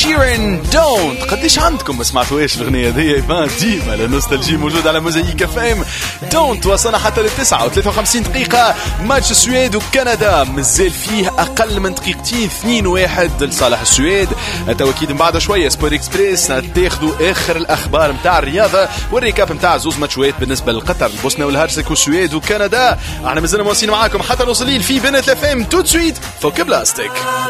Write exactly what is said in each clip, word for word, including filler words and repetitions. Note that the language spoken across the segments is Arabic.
شيرين دونت. قديش عندكم ما سمعتوهاش الأغنية دي؟ ما ديما النوستالجي موجود على موزايك اف ام. دونت وصلنا حتى للتسعة وثلاثة وخمسين دقيقة. ماتش السويد وكندا مازال فيه أقل من دقيقتين، اثنين واحد لصالح السويد. التوكيد من بعد شوية سبور اكسبريس تاخذوا آخر الأخبار متاع الرياضة والريكاب متاع زوز ماتشوات بالنسبة لقطر، البوسنة والهرسك والسويد وكندا. احنا مازلنا مواصلين معاكم حتى نوصلين في بنات اف ام. تو سويت فك بلاستيك.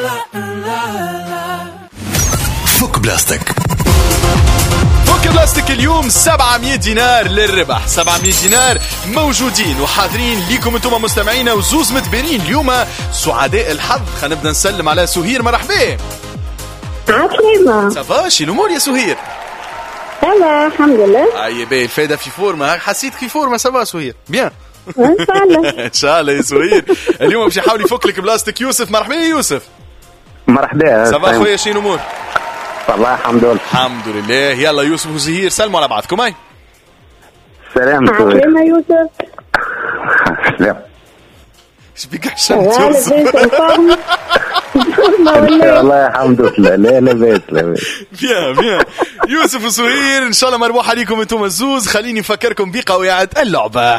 فك بلاستيك. فك بلاستيك اليوم سبعمية دينار للربح. سبعمية دينار موجودين وحاضرين ليكم انتم مستمعينا وزوز متبرين اليوم سعداء الحظ. خلينا نبدا نسلم على سهير. مرحبا. عسلامة. صافاشي الامور يا سهير؟ لا الحمد لله. اي باهي الفايده في فورمه. حسيت في فورمه. سافا سهير؟ بيان ان شاء الله. ان شاء الله يا سهير. اليوم باش يحاول يفك لك بلاستيك يوسف. مرحبا يا يوسف. مرحبا. صباح خويا شنو الامور؟ والله الحمد لله. الحمد لله. يلا يوسف وزهير سلموا على بعضكم. هاي سلام. عسلامة يوسف. سلام. ايش بك عشان توصل؟ والله الحمد لله. لا لا بيت لا بيت. بيان بيان يوسف وسهير ان شاء الله مربوح عليكم انتم الزوز. خليني نفكركم بقواعد اللعبة.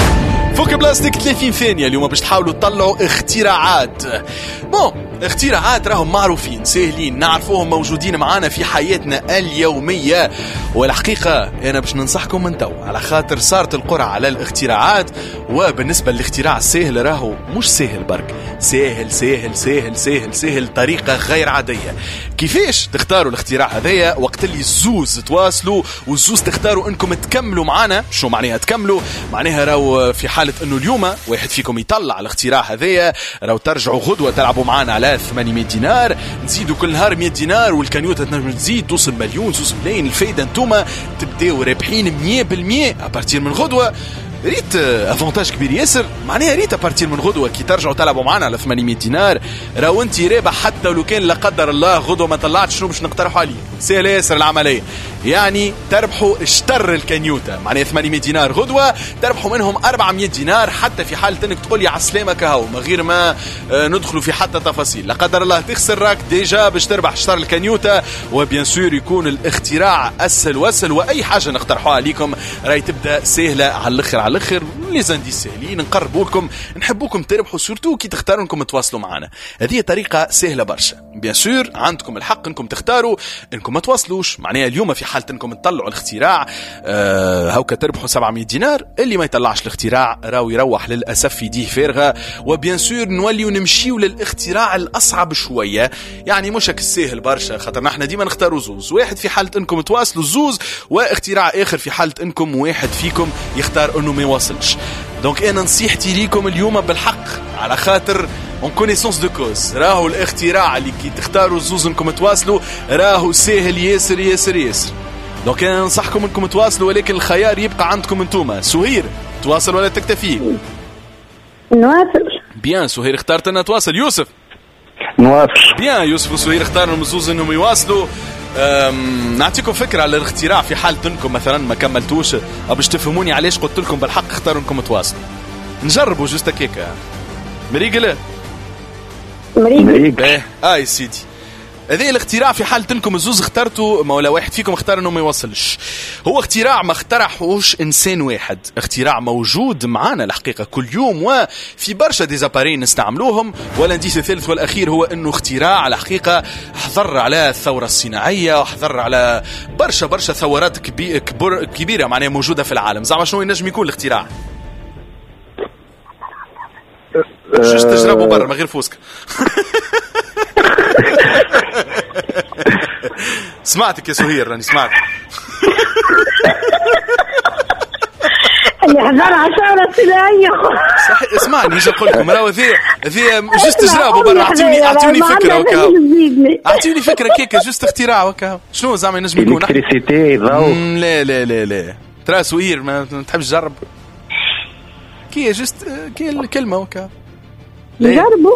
فك بلاستيك ثلاثين ثانية اليوم باش تحاولوا تطلعوا اختراعات. بون اختراعات راهم معروفين سهلين نعرفوهم موجودين معانا في حياتنا اليومية. والحقيقة أنا باش ننصحكم من تو على خاطر صارت القرعة على الاختراعات. وبالنسبة للاختراع السهل راهو مش سهل برك، سهل سهل سهل سهل سهل طريقة غير عادية. كيفاش تختاروا الاختراع هذايا؟ وقت اللي الزوز تواصلوا والزوز تختاروا انكم تكملوا معنا. شو معناها تكملوا؟ معناها راهو في حالة انه اليوم واحد فيكم يطلع الاختراع هذايا راهو ترجعوا غدوة تلعبوا معنا على ثمانمية دينار، نزيدوا كل نهار مية دينار والكنيوتة تنجم تزيد توصل مليون زوز ملايين. الفايدة انتوما تبداو رابحين مية بالمية ابارتير من غدوة. ريت افونتاج كبير ياسر. معناها ريت ابارتير من غدوه كي ترجعوا تلعبوا معنا على ثمانمية دينار راهو انت رابح. حتى لو كان لا قدر الله غدوه ما طلعتش شنو باش نقترحوا عليه؟ سهل ياسر العمليه. يعني تربحوا اشتر الكنيوتا معناها ثمانمية دينار غدوه تربحوا منهم أربعمية دينار حتى في حاله انك تقول لي على السلامه كهو من غير ما ندخلوا في حتى تفاصيل. لا قدر الله تخسر راك ديجا باش تربح اشتر الكنيوتا. وبيان سور يكون الاختراع اسهل واسهل واي حاجه نقترحوها عليكم راهي تبدا سهله على الاخر على الاخر. لي زاندي سهلين نقربوا لكم نحبوكم تربحوا سورتو كي تختاروا انكم تواصلوا معنا. هذه طريقه سهله برشا. بيان سور عندكم الحق انكم تختاروا انكم ما تواصلوش. معناها اليوم في حاله انكم تطلعوا الاختراع آه هاوكا تربحوا سبعمية دينار. اللي ما يطلعش الاختراع راهو يروح للاسف في يديه فارغه. وبيان سور نوليو نمشيو للاختراع الاصعب شويه. يعني مش السهل برشا خاطر نحن ديما نختاروا زوز. واحد في حاله انكم تواصلوا الزوز واختراع اخر في حاله انكم واحد فيكم يختار انه ما يواصلش. دونك انا نصيحتي ليكم اليوم بالحق على خاطر اون كونيسونس دو كوز راهو الاختراع اللي كي تختاروا الزوز انكم تواصلوا راهو سهل ياسر ياسر ياسر. دونك انا ننصحكم انكم تواصلوا ولكن الخيار يبقى عندكم انتوما. سهير تواصل ولا تكتفي؟ نواصل. بيان سهير اختارت انها تواصل. يوسف نواصل. بيان يوسف وسهير اختاروا الزوز انهم يواصلوا. نعطيكم فكرة على الاختراع في حالة انكم مثلا ما كملتوش او باش تفهموني علاش قلت لكم بالحق اختاروا انكم تواصلوا. نجربوا جوست كيكا. مريقل مريقل ايه اي سيدي. هذا الاختراع في حالة انكم الزوز اخترتوا ما ولا واحد فيكم اختار انه ما يوصلش. هو اختراع ما اخترعهوش انسان واحد. اختراع موجود معانا الحقيقة كل يوم وفي برشا ديزابارين نستعملوهم. والانديس الثالث والاخير هو انه اختراع الحقيقة حضر على الثورة الصناعية وحضر على برشا برشا ثورات كبي كبر كبيرة معناها موجودة في العالم. زعما شنو ينجم يكون الاختراع؟ جوست تجربوا برا من غير فوسك. سمعتك يا سهير راني سمعت. اللي حضر على الثورة الصناعية. صح اسمعني نجي نقول لكم راهو ذي ذي جوست تجربوا برا. اعطوني اعطوني فكرة وكاو. اعطوني فكرة كيكا جوست اختراع وكاو. شنو زعما ينجم يكون؟ الكتريسيتي ضوء. لا لا لا لا ترى سهير ما تحبش تجرب كي جوست كي الكلمة وكاو. نجربوا.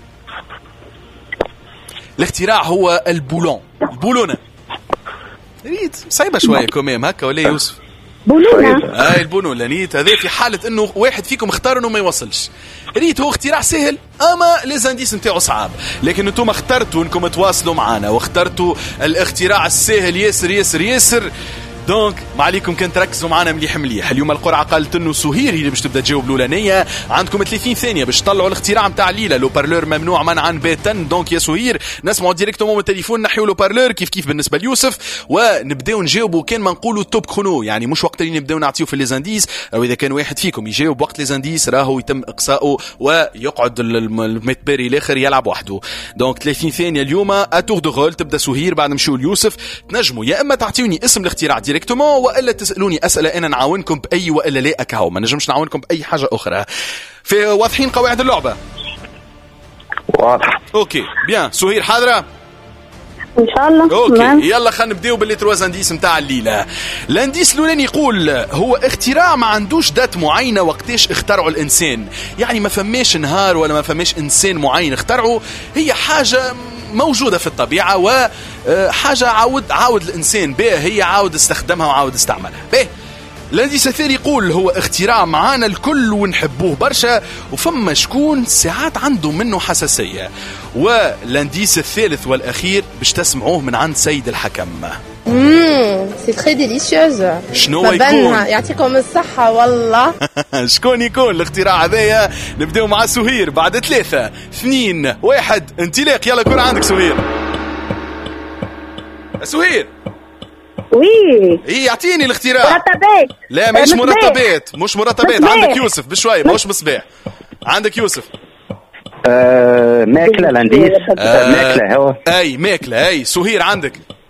الاختراع هو البولون. البولونة ريت صعيبة شوية كوميم هكا ولا يوسف؟ بولونا. اي البونولا نيت هذا في حاله انه واحد فيكم اختار انه ما يوصلش. ريت هو اختراع سهل اما ليزانديس نتاعو صعب، لكن انتم اخترتوا انكم تواصلوا معنا واخترتوا الاختراع السهل ياسر ياسر ياسر. دونك ما عليكم كان تركزوا معنا مليح مليح. اليوم القرعه قالت انه سهير هي اللي باش تبدا تجاوب الاولانيه. عندكم ثلاثين ثانيه باش تطلعوا الاختراع نتاع ليلى. لو بارلور ممنوع منعا باتا. دونك يا سهير نسمعوا ديريكتومون من التليفون نحيوا لو بارلور كيف كيف بالنسبه ليوسف ونبداو نجاوبوا. كان ما نقولوا توب كرونو يعني مش وقت اللي نبداو نعطيو في ليزانديس، او اذا كان واحد فيكم يجاوب وقت ليزانديس راهو يتم اقصائه ويقعد المتباري الاخر يلعب وحده. دونك ثلاثين ثانيه اليوم اتور دو رول. تبدا سهير بعد نمشيو ليوسف. تنجموا يا اما تعطيوني اسم الاختراع ديريكتومون والا تسالوني اسئله انا نعاونكم باي والا لا اكاو ما نجمش نعاونكم باي حاجه اخرى. في واضحين قواعد اللعبه؟ واضح. اوكي بيان. سهير حاضره ان شاء الله. اوكي مم. يلا خلينا نبداو باللي تروز انديس نتاع الليله. الانديس الاولاني يقول هو اختراع ما عندوش دات معينه وقتاش اخترعوا الانسان، يعني ما فماش نهار ولا ما فماش انسان معين اخترعه، هي حاجه موجوده في الطبيعه وحاجه عاود عاود الانسان به هي عاود استخدمها وعاود استعملها به. الانديس الثاني يقول هو اختراع معانا الكل ونحبوه برشا وفما شكون ساعات عنده منه حساسيه. والانديس الثالث والاخير باش تسمعوه من عند سيد الحكم. امم سي تري ديليسيوز. شنو يكون؟ يعطيكم الصحه والله. شكون يكون الاختراع هذايا؟ نبداو مع سهير بعد ثلاثة اثنين واحد انطلاق. يلا كون عندك سهير. سهير وي ايه يعطيني الاختراع. مرتبات. لا مش مصباح. مرتبات مش مرتبات. مصباح. عندك يوسف بشوي ماهوش مصباح. عندك يوسف. آه ماكله الانديس. آه ماكله هو. اي ماكله. اي سهير عندك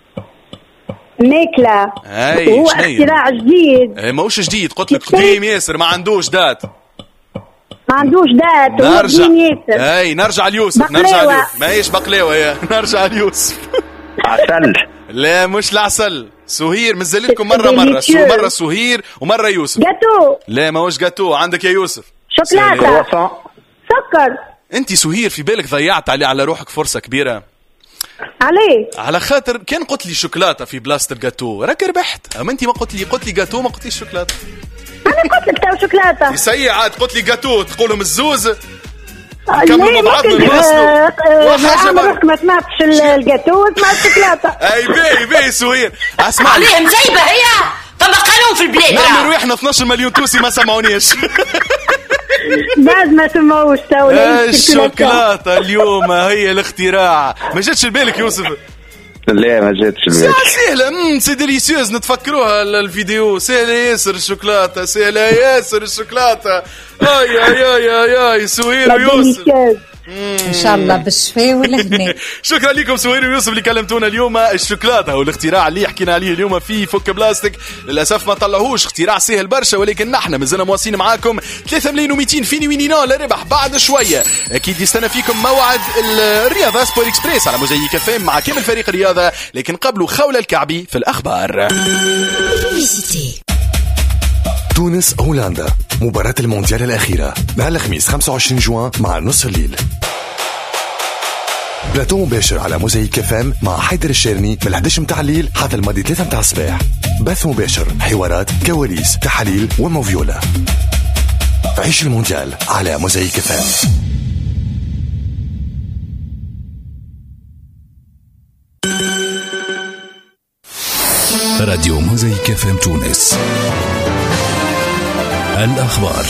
ماكله. اي هو شنية؟ اختراع جديد. اي ماهوش جديد قلت لك قديم ياسر ما عندوش دات. ما عندوش دات. هو نرجع قديم ياسر. اي نرجع ليوسف. بقلاوة. نرجع ليوسف. ماهيش بقلاوه يا نرجع ليوسف. عسل. لا مش العسل. سهير مازال لكم مره مره سو مره سهير ومره يوسف. جاتو. لا ماهوش جاتو. عندك يا يوسف شوكولاته. سكر. انت سهير في بالك ضيعت علي على روحك فرصه كبيره عليه على خاطر كان قلت لي شوكولاته في بلاصه الجاتو راك ربحت. اما انت ما قلت لي قلت لي جاتو ما قلت لي شوكولاته. انا قلت لك تو شوكولاته. يسيء عاد قلت لي جاتو تقولهم الزوز. ليه نكملوا مع بعضنا ممكن نواصلوا. وحاجه ما مرة. ما سمعتش الجاتو اسمع الشوكولاته. اي باهي باهي سهير اسمع عليهم زيبه هي فما قانون في البلاد. نعملوا احنا اثناشر مليون توسي ما سمعونيش. بعد ما سمعوش تو الشوكولاته اليوم هي الاختراع. ما جاتش لبالك يوسف؟ لا ما جاتش سهلة البال. سهلة امم سي ديليسيوز نتفكروها الفيديو. سهلة ياسر الشوكولاتة. سهلة ياسر الشوكولاتة. اي اي اي اي اي سهير ويوسف ان شاء الله بالشفاء والهنا. شكرا لكم سهير ويوسف اللي كلمتونا اليوم. الشوكولاته هو الاختراع اللي حكينا عليه اليوم في فك بلاستيك. للاسف ما طلعوش اختراع سهل برشا ولكن نحن مازلنا مواصلين معاكم. ثلاثة ملايين ومئتين فيني وينينا لربح بعد شويه. اكيد يستنى فيكم موعد الرياضه سبور اكسبريس على موزايك اف ام مع كامل فريق الرياضه. لكن قبله خولة الكعبي في الاخبار. تونس هولندا مباراة المونديال الأخيرة نهار الخميس خمسة وعشرين جوان مع نص الليل. بلاتو مباشر على موزايك اف ام مع حيدر الشيرني من الحداش متاع الليل حتى الماضي ثلاثة متاع الصباح. بث مباشر حوارات كواليس تحاليل وموفيولا. عيش المونديال على موزايك اف ام. راديو موزايك اف ام تونس. الأخبار.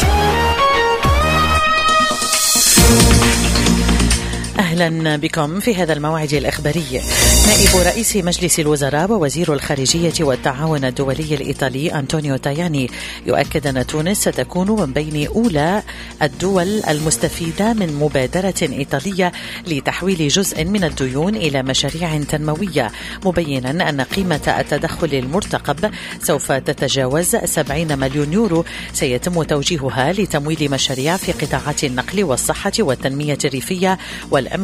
أهلا بكم في هذا الموعد الإخباري. نائب رئيس مجلس الوزراء ووزير الخارجية والتعاون الدولي الإيطالي أنطونيو تاياني يؤكد أن تونس ستكون من بين أولى الدول المستفيدة من مبادرة إيطالية لتحويل جزء من الديون إلى مشاريع تنموية، مبينا أن قيمة التدخل المرتقب سوف تتجاوز سبعين مليون يورو سيتم توجيهها لتمويل مشاريع في قطاعات النقل والصحة والتنمية الريفية والأمن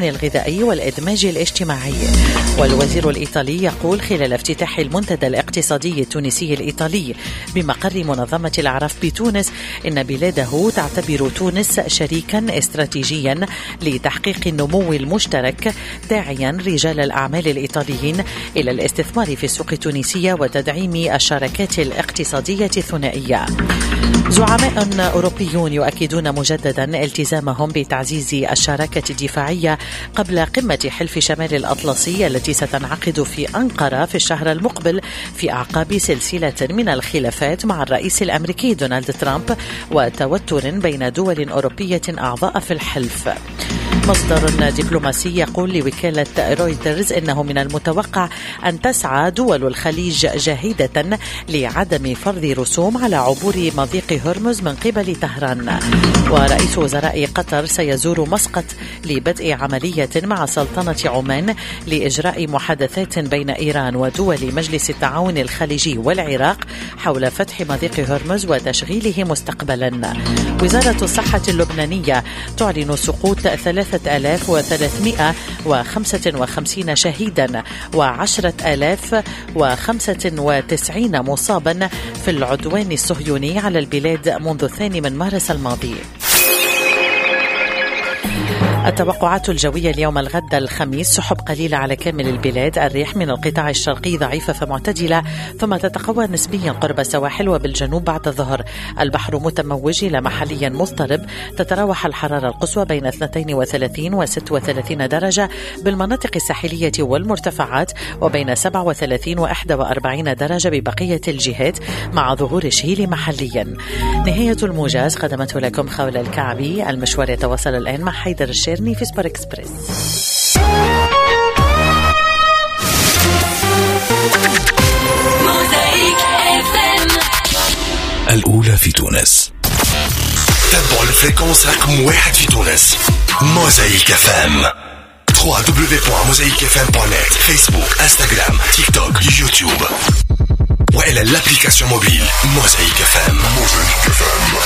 الأمن الغذائي والإدماج الاجتماعي. والوزير الإيطالي يقول خلال افتتاح المنتدى الاقتصادي التونسي الإيطالي بمقر منظمة الأعراف بتونس إن بلاده تعتبر تونس شريكا استراتيجيا لتحقيق النمو المشترك، داعيا رجال الأعمال الإيطاليين إلى الاستثمار في السوق التونسية وتدعيم الشراكات الاقتصادية الثنائية. زعماء أوروبيون يؤكدون مجددا التزامهم بتعزيز الشراكة الدفاعية قبل قمة حلف شمال الأطلسي التي ستنعقد في أنقرة في الشهر المقبل في أعقاب سلسلة من الخلافات مع الرئيس الأمريكي دونالد ترامب وتوتر بين دول أوروبية أعضاء في الحلف. مصدر دبلوماسي يقول لوكالة رويترز إنه من المتوقع أن تسعى دول الخليج جاهدة لعدم فرض رسوم على عبور مضيق هرمز من قبل طهران. ورئيس وزراء قطر سيزور مسقط لبدء عملية مع سلطنة عمان لإجراء محادثات بين إيران ودول مجلس التعاون الخليجي والعراق حول فتح مضيق هرمز وتشغيله مستقبلا. وزارة الصحة اللبنانية تعلن سقوط ثلاثة آلاف وثلاثمائة وخمسة وخمسين شهيدا وعشرة آلاف وخمسة وتسعين مصابا في العدوان الصهيوني على البلاد منذ الثاني من مارس الماضي. التوقعات الجوية اليوم الغد الخميس: سحب قليلة على كامل البلاد، الريح من القطاع الشرقي ضعيفة فمعتدلة ثم تتقوى نسبيا قرب السواحل وبالجنوب بعد الظهر. البحر متموج إلى محليا مضطرب، تتراوح الحرارة القصوى بين اثنتين وثلاثين وستة وثلاثين درجة بالمناطق الساحلية والمرتفعات، وبين سبعة وثلاثين وواحد وأربعين درجة ببقية الجهات مع ظهور الشهيل محليا. نهاية الموجز قدمته لكم خولة الكعبي. المشوار يتواصل الآن مع حيدر الشيرني في سبور إكسبريس. الأولى في تونس. تابعوا الفريكونس رقم واحد في تونس. موزايك اف ام دبليو دبليو دبليو دوت موزايك اف ام دوت نت. فيسبوك، انستغرام، تيك توك، يوتيوب، وإلى الابليكاسيون موبيل موزايك اف ام. موزايك اف ام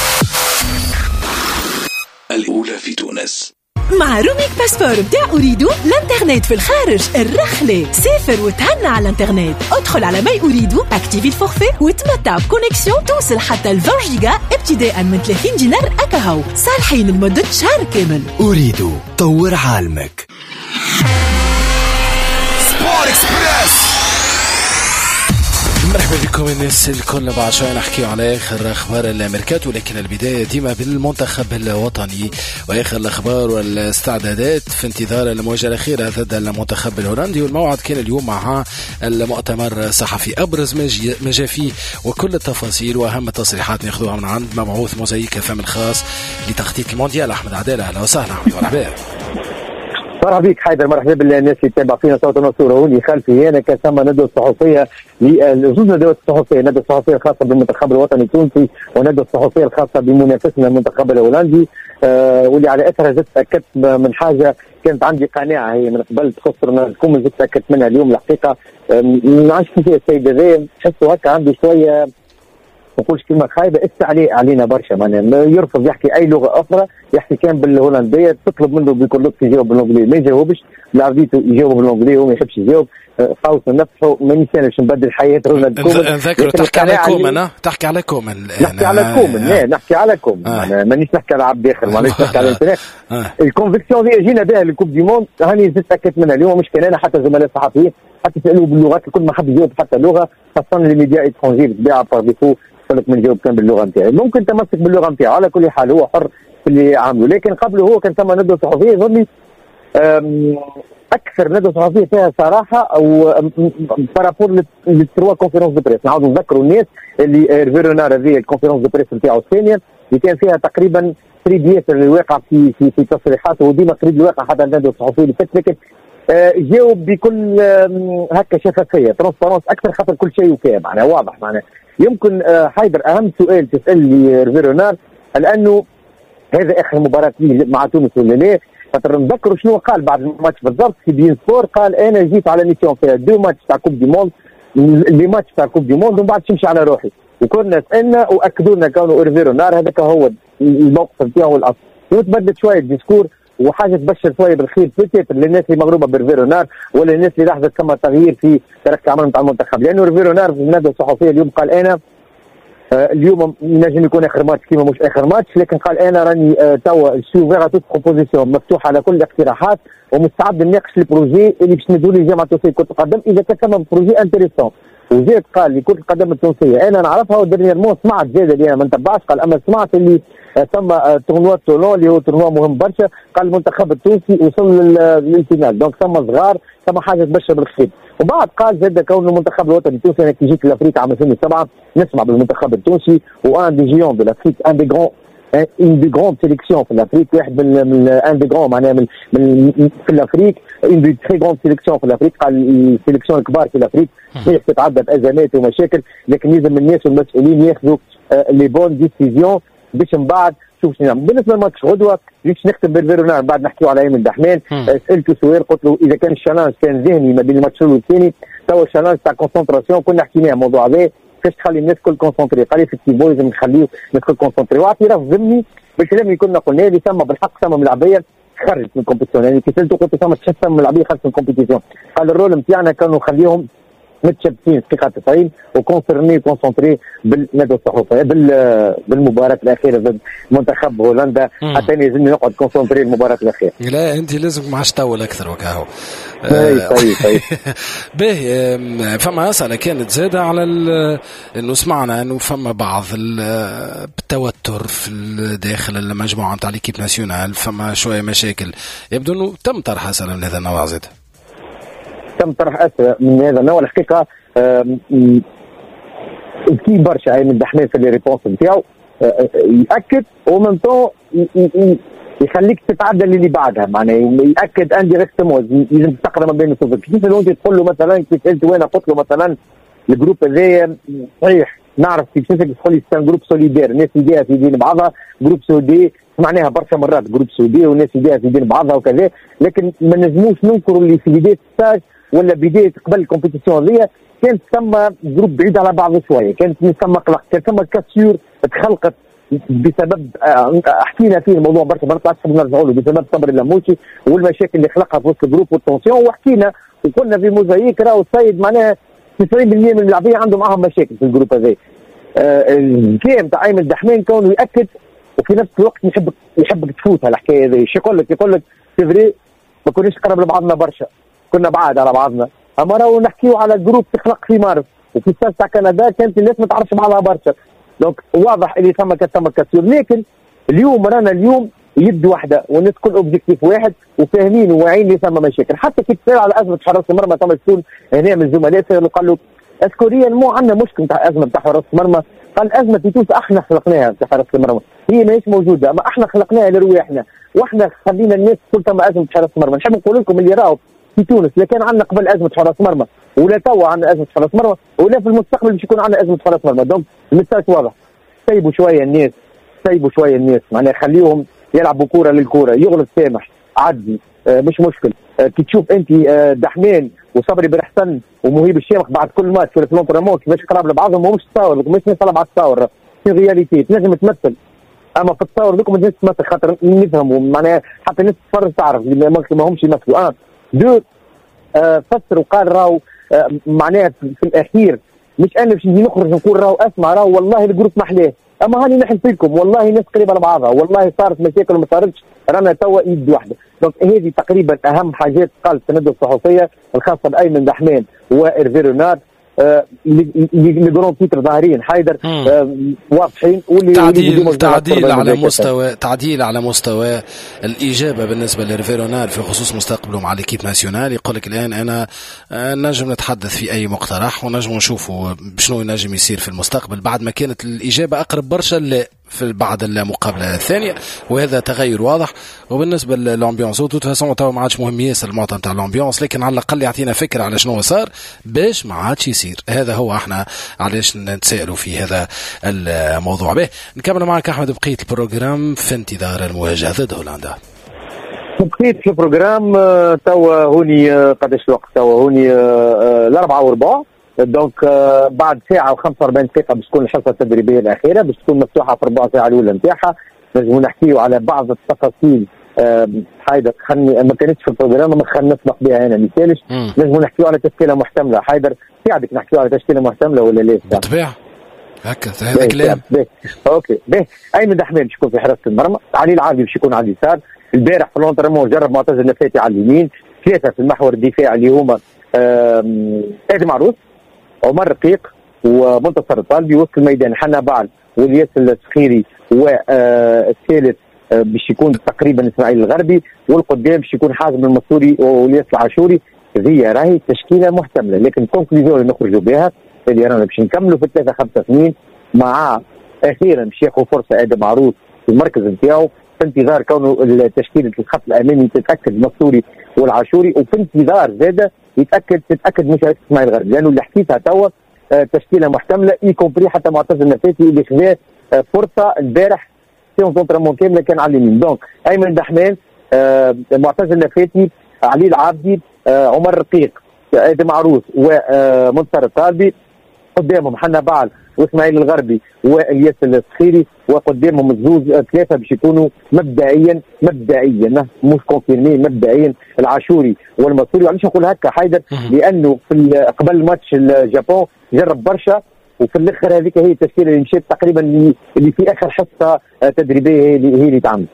الأولى في تونس. مع روميك باسبور بتاع أريدو الانترنت في الخارج الرخلة. سافر وتهنى على الانترنت. ادخل على ماي أريدو، اكتيفي الفورفي وتمتع بكونيكسيون توصل حتى العشرين جيجا ابتداء من ثلاثين دينار أكاهو، صالحين لمدة شهر كامل. أريدو، طور عالمك. سبور إكسبريس. مرحبا بكم الناس الكل. بعد شوي نحكي على آخر أخبار الميركاتو، ولكن البداية ديما بالمنتخب الوطني وآخر الأخبار والاستعدادات في انتظار المواجهة الأخيرة ضد المنتخب الهولندي. والموعد كان اليوم مع المؤتمر الصحفي، أبرز ما جاء فيه وكل التفاصيل وأهم التصريحات ناخذوها من عند مبعوث موزايك فم الخاص لتخطيط المونديال أحمد عدالة. أهلا وسهلا. مرحبا. مرحبا بك حيدر، مرحبا بالناس اللي تتابع فينا صوت وصورة. هوني خلفي أنا كان ثم ندوة صحفية لزوج ندوات الصحفية، الندوة الصحفية الخاصة بالمنتخب الوطني التونسي والندوة الصحفية الخاصة بمنافسنا المنتخب الهولندي. آه واللي على أثرها زدت تأكدت من حاجة كانت عندي قناعة هي من قبل تخسر لكم، زدت تأكدت منها اليوم الحقيقة. ما عادش فيها السيد هذا تحسه هكا عنده شوية ما نقولش كلمة خايبة، استعلاء علينا برشا، معناها يرفض يحكي أي لغة أخرى، يحكي كان بالهولندية، تطلب منه بكل لطف يجاوب بالإنجليزي ما يجاوبش، العربيته يجاوب بالإنجليزي هو ما يحبش يجاوب. قوس نفسه ماني سنة باش نبدل حياة رونالد كومان. نذكر تحكي على كومان، تحكي على كومان، نحكي على كومان، لا نحكي على كومان، مانيش نحكي على عبد داخل، مانيش نحكي على الانترنت. الكونفيكسيون اللي جينا بها للكوب دي موند هاني زدت تأكدت منها اليوم، مش كان أنا حتى زملاء صحفيين حتى سألوا باللغات الكل ما حد يجاوب حتى لغة، خاصة لي ميديا إترونجي بالطبيعة بار ديفو قال لك من جاوب كان باللغة نتاعي، ممكن تمسك باللغة نتاعو، على كل حال هو حر في اللي عامله، لكن قبله هو كان ثم ندوة صحفية يظهر لي اكثر ندوه صحفيه فيها صراحه او بارابور للتروا كونفيرونس دو بريس. نعاودوا نذكروا الناس اللي فيرونار هذه الكونفيرونس دو بريس نتاعو الثانيه اللي كان فيها تقريبا قريب ياسر الواقع في في في تصريحاته، وديما قريب الواقع حتى الندوه الصحفيه اللي فاتت، لكن جاوب بكل هكا شفافيه ترانسبارونس اكثر، خاطر كل شيء وكان معناها واضح. معناها يمكن حيدر اهم سؤال تسال لي فيرونار لانه هذا اخر مباراه مع تونس ولا لا؟ خاطر نذكروا شنو قال بعد الماتش بالضبط في بين سبور، قال انا جيت على ميسيون فيها دو ماتش تاع كوب دي موند، لي ماتش تاع كوب دي موند ومن بعد نمشي على روحي، وكنا سالنا واكدوا لنا كانوا ايرفيرو نار هذاك هو الموقف نتاعو الاصل، وتبدلت شويه الديسكور وحاجه تبشر شويه بالخير بيتيت للناس اللي مغروبه برفيرونار ولا الناس اللي لاحظت ثم تغيير في طريقه العمل نتاع المنتخب، لانه رفيرونار في الندوه الصحفيه اليوم قال انا آه اليوم ينجم يكون اخر ماتش كيما مش اخر ماتش، لكن قال انا راني آه توا سو فيغا توت بروبوزيسيون مفتوحه على كل الاقتراحات ومستعد نناقش البروجي اللي باش ندوا لي جامعه تونسيه كره القدم اذا كان ثم بروجي انتريسون. وزيد قال لي كره القدم التونسيه انا نعرفها ودرنييرمون سمعت زاد اللي انا ما نتبعش، قال اما سمعت اللي ثم تورنوا تولون اللي هو تورنوا مهم برشا، قال المنتخب التونسي وصل للفينال دونك ثم صغار ثم حاجه تبشر بالخير. وبعد قال زاد كون المنتخب الوطني التونسي انا كي جيت لافريقيا عام ألفين وسبعة نسمع بالمنتخب التونسي وان دي جيون دو لافريك ان دي غران ان دي غران سيليكسيون في الافريق، واحد من ان دي غران معناها من, من في الافريق ان دي تري غران سيليكسيون في الافريق، قال السيليكسيون الكبار في الافريق صحيح تتعدى بازمات ومشاكل لكن لازم الناس والمسؤولين ياخذوا لي بون ديسيزيون باش من بعد شوف شنو نعمل. بالنسبه للماتش غدوه باش نختم بالفيرونار بعد نحكيو على ايمن دحمان، سالته سؤال قلت له اذا كان الشالنج كان ذهني ما بين الماتش الاول والثاني توا الشالنج تاع كونسنتراسيون كنا حكيناه الموضوع هذا كيفاش تخلي الناس الكل كونسنتري، قال لي في التيبو لازم نخليو الكل كونسنتري واعتراف ضمني بالكلام اللي كنا قلناه اللي ثم بالحق ثم ملاعبيه خرج من الكومبيتيسيون، يعني كي سالته قلت ثم تحس ثم ملاعبيه خرج من الكومبيتيسيون، قال الرول نتاعنا كانوا نخليهم متشبثين دقيقة تسعين وكونسرني كونسنتري بالندوة الصحفية بالمباراة الأخيرة ضد منتخب هولندا حتى يلزمني نقعد كونسنتري المباراة الأخيرة. لا أنت لازم ما عادش تطول أكثر وكاهو. طيب طيب باهي فما مسألة كانت زادة على إنه سمعنا إنه فما بعض التوتر في داخل المجموعة نتاع ليكيب ناسيونال، فما شوية مشاكل يبدو إنه تم طرح أسئلة من هذا النوع زاد. تم طرح أسئلة من هذا النوع الحقيقة كي برشا من دحمان في الريبونس نتاعو يأكد ومن طو يخليك تتعدل اللي بعدها، معناه يأكد انديريكتومون لازم تقرا ما بين الصفر. كيف لو انت تقول له مثلا كي سالت وانا قلت له مثلا الجروب هذايا صحيح نعرف كيف تقول لي كان جروب سوليدير الناس يديها في دين بعضها، جروب سودي معناها برشا مرات جروب سودي والناس يديها في دين بعضها وكذا، لكن ما نجموش ننكروا اللي في بدايه الستاج ولا بدايه قبل الكومبيتيسيون هذيا كانت ثم جروب بعيد على بعض شويه، كانت ثم قلق، كانت ثم كاسيور تخلقت بسبب حكينا فيه الموضوع برشا ما نطلعش نرجعوا له بسبب صبر اللاموسي والمشاكل اللي خلقها في وسط الجروب والتونسيون، وحكينا وقلنا في موزايك راهو السيد معناها تسعين بالمئة من اللاعبين عندهم معهم مشاكل في الجروب هذا. الكلام تاع ايمن دحمان كونه ياكد وفي نفس الوقت يحبك يحبك تفوت هالحكايه هذه. شو يقول لك؟ يقول لك سيفري ما كناش قرب لبعضنا برشا، كنا بعاد على بعضنا، اما راهو نحكيو على الجروب تخلق في مارس وفي الساس تاع كندا كانت الناس ما تعرفش بعضها برشا، دونك واضح اللي ثم كان ثم كسور. لكن اليوم رانا اليوم يد واحده والناس كل اوبجيكتيف واحد وفاهمين وواعيين اللي ثم مشاكل. حتى كي تسال على ازمه حراس المرمى ثم شكون هنا من الزملاء سالوا قال له اسكوريا مو عندنا مشكل تاع ازمه تاع حراس المرمى، قال ازمه في تونس احنا خلقناها تاع حراس المرمى، هي ماهيش موجوده اما احنا خلقناها لرواحنا واحنا خلينا الناس كل ثم ازمه حراس المرمى. نحب نقول لكم اللي راهو في تونس لا كان عندنا قبل ازمه حراس مرمى ولا توا عندنا ازمه حراس مرمى ولا في المستقبل باش يكون عندنا ازمه حراس مرمى. دونك المساج واضح، سيبوا شويه الناس سيبوا شويه الناس معناها خليهم يلعبوا كوره للكوره، يغلط سامح عدي آه مش مشكل. آه كي تشوف انت آه دحمان وصبري بن حسن ومهيب الشامخ بعد كل ماتش في الفلونترامون كيفاش قراب لبعضهم ماهمش تصاور مش نطلع على التصاور في رياليتي تنجم تمثل، اما في التصاور ذوك ما تنجمش تمثل خاطر نفهموا معناها حتى الناس تتفرج تعرف اللي ما همش يمثلوا. اه دو آه فسر وقال راهو آه معناها في الاخير مش انا باش نجي نخرج نقول راهو اسمع راهو والله الجروب محلاه، اما هاني نحلف لكم والله ناس قريبه لبعضها والله صارت مشاكل وما صارتش رانا توا ايد واحده. دونك هذه تقريبا اهم حاجات قالت الندوه الصحفيه الخاصه بايمن دحمان وإيرفي رونار اللي جرون تيتر ظاهرين حيدر آه واضحين واللي تعديل تعديل على مستوى تعديل على مستوى الاجابه بالنسبه لإيرفي رونار في خصوص مستقبله مع ليكيب ناسيونال. يقول لك الان انا نجم نتحدث في اي مقترح ونجم نشوفوا شنو ينجم يصير في المستقبل بعد ما كانت الاجابه اقرب برشا لا في بعد المقابله الثانيه، وهذا تغير واضح. وبالنسبه للامبيونس تو فاسون تو ما عادش مهم ياسر المعطى نتاع الامبيونس، لكن على الاقل يعطينا فكره على شنو صار باش ما عادش يصير. هذا هو احنا علاش نتسائلوا في هذا الموضوع. به نكمل معك احمد بقيه البروجرام في انتظار المواجهه ضد هولندا. بقيت في البروجرام توا هوني قداش الوقت؟ توا هوني الاربعه وربع، دونك بعد ساعه وخمسة وأربعين دقيقه باش تكون الحصه التدريبيه الاخيره باش تكون مفتوحه في الربع ساعه الاولى نتاعها. نجموا نحكيوا على بعض التفاصيل حيدر خلني ما كانتش في البروجرام ما خلينا نسبق بها هنا مثالش لازم نحكيو على تشكيله محتمله. حيدر في عندك نحكيو على تشكيله محتمله ولا لا؟ بالطبيعه هكا هذا كلام. اوكي باهي. ايمن دحمان باش يكون في حراسه المرمى، علي العربي باش يكون على اليسار. البارح في لونترمون جرب معتز النفاتي على اليمين، ثلاثه في المحور الدفاعي اللي هما ادم عروس، عمر رقيق ومنتصر الطالبي. وسط الميدان حنا بعل والياس السخيري، والثالث باش يكون تقريبا اسماعيل الغربي، والقدام باش يكون حازم المنصوري والياس العاشوري. هذه راهي تشكيله محتمله، لكن الكونكلوزيون اللي نخرجوا بها اللي رانا باش نكملوا في ثلاثة خمسة اثنين مع اخيرا باش ياخذ فرصه ادم عروس في المركز نتاعو، في انتظار كونه تشكيله الخط الامامي تتاكد المنصوري والعاشوري، وفي انتظار زاده يتاكد تتاكد مشاركه اسماعيل الغربي، لانه اللي حكيتها توا تشكيله محتمله اي كومبري حتى معتز النفاتي اللي خذا فرصه البارح سيون كونترمون كامله كان على اليمين. دونك ايمن دحمان، معتز النفاتي، علي العابدي، عمر رقيق، ادم عروس ومنتصر الطالبي. قدامهم حنا بعل واسماعيل الغربي والياس السخيري، وقدامهم الزوز ثلاثه باش يكونوا مبدئيا مبدئيا مش كونفيرمي مبدئيا العاشوري والمنصوري. علاش نقول هكا حيدر؟ لانه في قبل ماتش الجابون جرب برشا، وفي الاخر هذيك هي التشكيله اللي مشات تقريبا اللي في اخر حصه تدريبيه هي اللي تعمل.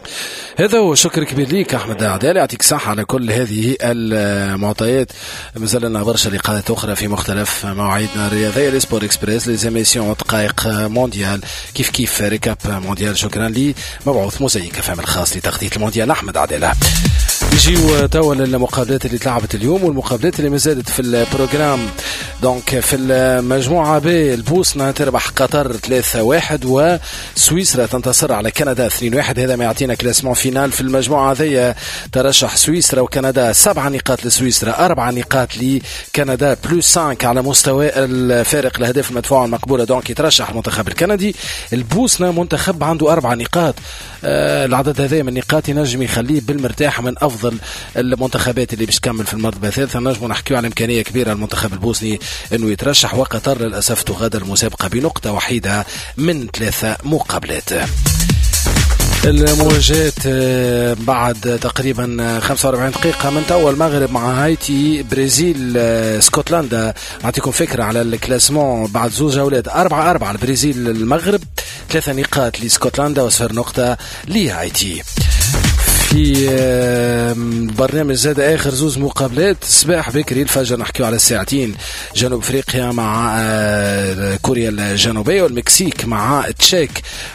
هذا هو. شكر كبير ليك أحمد عدالي، يعطيك صحة على كل هذه المعطيات. مازال لنا برشا لقاءات أخرى في مختلف مواعيدنا الرياضية. لسبور إكسبريس لزيميسيون دقائق مونديال كيف كيف ريكاب مونديال. شكرا لي مبعوث موزايك فهم الخاص لتغطية المونديال أحمد عدالة. نجيو توا للمقابلات اللي تلعبت اليوم والمقابلات اللي مازالت في البروجرام. دونك في المجموعة ب البوسنة تربح قطر ثلاثة واحد وسويسرا تنتصر على كندا اثنين واحد. هذا ما يعطينا كلاسمون فينال في المجموعة هذه. ترشح سويسرا وكندا سبع نقاط لسويسرا، أربع نقاط لكندا، بلوس خمسة على مستوى الفارق الأهداف المدفوعة المقبولة. دونك يترشح المنتخب الكندي. البوسنة منتخب عنده أربع نقاط. آه العدد هذا من النقاط ينجم يخليه بالمرتاح من أفضل المنتخبات اللي باش تكمل في المرتبة الثالثة. نجم نحكيو على إمكانية كبيرة المنتخب البوسني إنه يترشح، وقطر للأسف تغادر المسابقة بنقطة وحيدة من ثلاثة مقابلات. المواجهات بعد تقريبا خمسة وأربعين دقيقة من توا. المغرب مع هايتي، برازيل اسكتلندا. نعطيكم فكرة على الكلاسمون بعد زوج جولات، أربعة أربعة البرازيل المغرب، ثلاثة نقاط لاسكتلندا وصفر نقطة لهايتي. في برنامج زاد آخر زوز مقابلات صباح بكري الفجر نحكيو على الساعتين. جنوب أفريقيا مع كوريا الجنوبية، والمكسيك مع تشيك.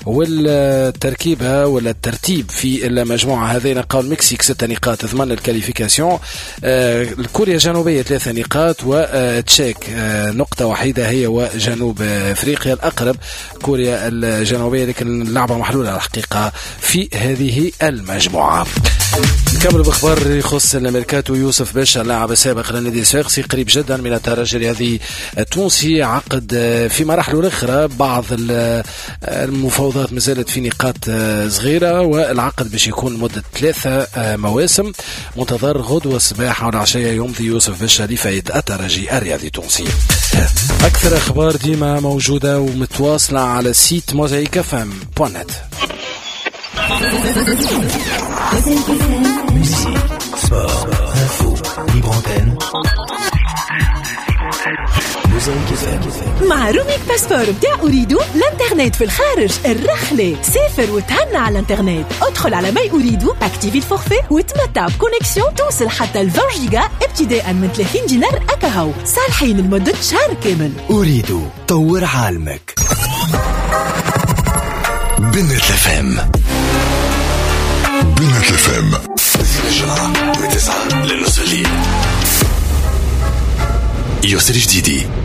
والتركيبة ولا الترتيب في المجموعة هذه نلقاو المكسيك ستة نقاط تضمن الكاليفيكاسيون، الكوريا الجنوبية ثلاثة نقاط، وتشيك نقطة وحيدة هي وجنوب أفريقيا الأقرب كوريا الجنوبية، لكن اللعبة محلولة الحقيقة في هذه المجموعة. نكمل باخبار يخص الميركاتو. يوسف باشا اللاعب السابق للنادي الصفاقسي قريب جدا من الترجي الرياضي التونسي، عقد في مراحله الاخرى. بعض المفاوضات مازالت في نقاط صغيره، والعقد باش يكون مده ثلاثه مواسم. منتظر غدوه الصباح والعشيه يمضي يوسف باشا لفائده الترجي الرياضي التونسي. اكثر اخبار ديما موجوده ومتواصله على سيت موزايك اف ام دوت نت. Musique, sport, info, libre antenne. مع روميك باسبور بتاع أريدو الانترنت في الخارج الرخلة. سافر وتهنى على الانترنت. ادخل على ماي أريدو، اكتيفي الفورفي وتمتع بكونيكسيون توصل حتى العشرين جيجا ابتداء من ثلاثين دينار أكاهو، صالحين لمدة شهر كامل. أريدو، طور عالمك. بنت الفم بنت الفم الجمعة من تسعة لنصف الليل. يسر جديدي